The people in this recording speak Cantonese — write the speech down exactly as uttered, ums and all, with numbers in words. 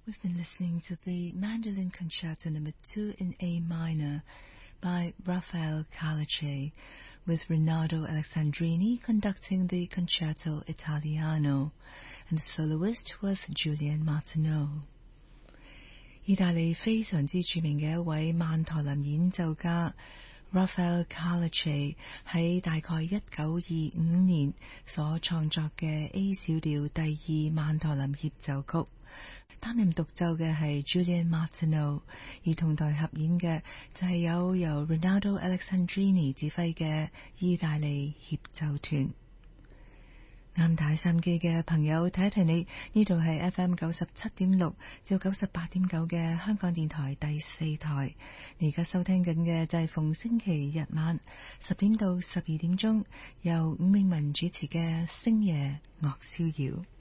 We've been listening to the Mandolin Concerto number two in A minor by Rafael Carlucci, with Rinaldo Alessandrini conducting the Concerto Italiano, and the soloist was Julian Martineau. 意大利非常之著名嘅一位曼陀林演奏家 Rafael Carlucci 喺大概一九二五年所創作嘅 A 小調第二曼陀林協奏曲，擔任獨奏嘅係 Julian Martineau， 而同台合演嘅就係有由 Rinaldo Alessandrini 指揮嘅意大利協奏團。啱打心機嘅朋友，睇一睇你呢度係 F M 九十七點六至九十八點九嘅香港電台第四台。你而家收聽緊嘅就係逢星期日晚十點到十二點鐘，由伍詠文主持嘅星夜樂逍遙。